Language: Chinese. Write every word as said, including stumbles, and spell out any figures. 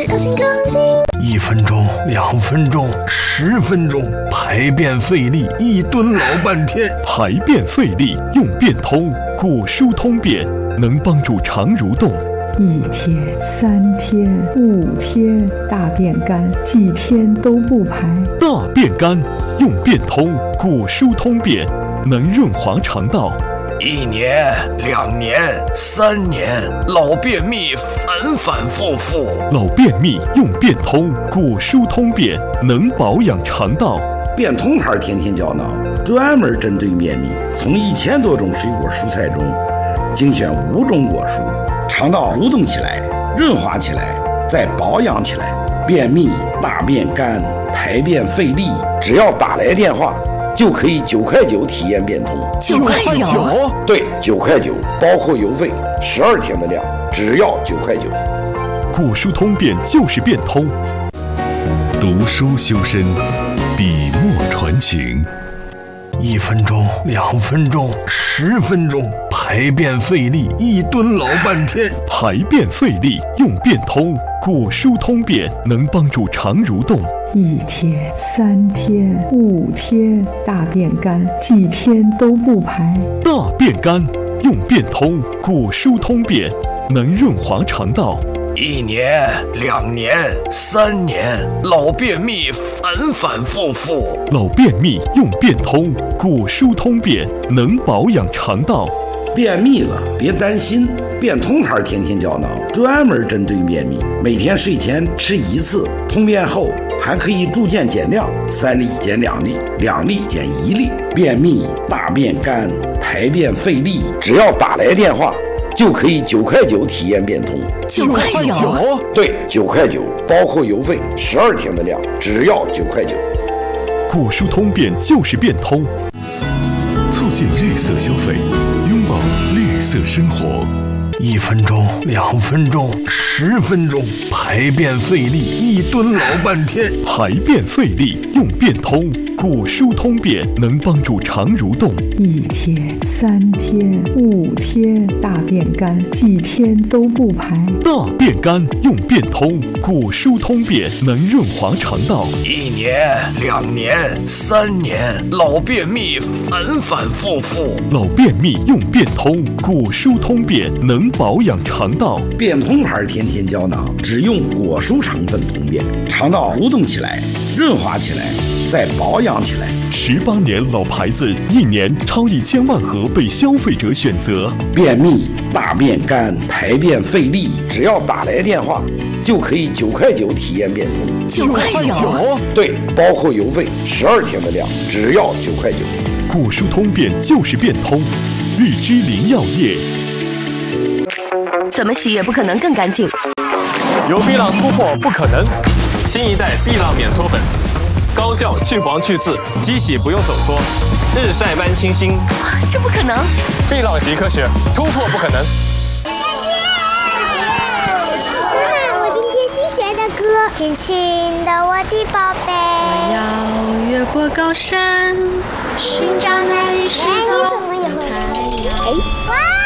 小心钢筋。 一分钟，两分钟，十分钟，排便费力，一蹲老半天。 排便费力用便通，果蔬通便能帮助肠蠕动。 一天、三天、五天，大便干，几天都不排。 大便干用便通，果蔬通便能润滑肠道。 一年、两年、三年，老便秘反反复复。 老便秘用便通，果蔬通便能保养肠道。 便通牌天天胶囊专门针对便秘，从一千多种水果蔬菜中精选五种果蔬，肠道蠕动起来，润滑起来，再保养起来。便秘、大便干、排便费力，只要打来电话就可以九块九体验便通。 九块九？ 对，九块九，包括邮费，十二天的量，只要九块九。 果蔬通便就是便通。 读书修身，笔墨传情。 一分钟，两分钟，十分钟，排便费力，一蹲老半天。 排便费力用便通，果蔬通便能帮助肠蠕动。 一天、三天、五天，大便干，几天都不排。 大便干用便通，果蔬通便能润滑肠道。 一年、两年、三年，老便秘反反复复。 老便秘用便通，果蔬通便能保养肠道。 便秘了别担心，便通牌天天胶囊专门针对便秘，每天睡前吃一次，通便后还可以逐渐减量，三粒减两粒，两粒减一粒。便秘、大便干、排便费力，只要打来电话就可以九块九体验便通。 九块九？ 对，九块九，包括邮费，十二天的量，只要九块九。 果蔬通便就是便通， 促进绿色消费，拥抱绿色生活。 一分钟，两分钟，十分钟，排便费力，一蹲老半天。 排便费力用便通，果蔬通便能帮助肠蠕动。 一天、三天、五天，大便干，几天都不排。 大便干用便通，果蔬通便能润滑肠道。 一年、两年、三年，老便秘反反复复。 老便秘用便通，果蔬通便能保养肠道。 便通牌天天胶囊只用果蔬成分通便，肠道蠕动起来，润滑起来，再保养起来。 十八年老牌子，一年超一千万盒被消费者选择。 便秘、大便干、排便费力，只要打来电话就可以九块九体验便通。 九块九？ 对，包括邮费，十二天的量，只要九块九。 果蔬通便就是便通，日之林药业。 怎么洗也不可能更干净。 有碧朗突破不可能，新一代碧朗免搓粉，高效去黄去渍，机洗不用手搓，日晒般清新。 这不可能！ 碧朗洗科学，突破不可能。 妈妈，我今天新学的歌，亲亲的我的宝贝。 我要越过高山，寻找那一失踪的太阳。 哇！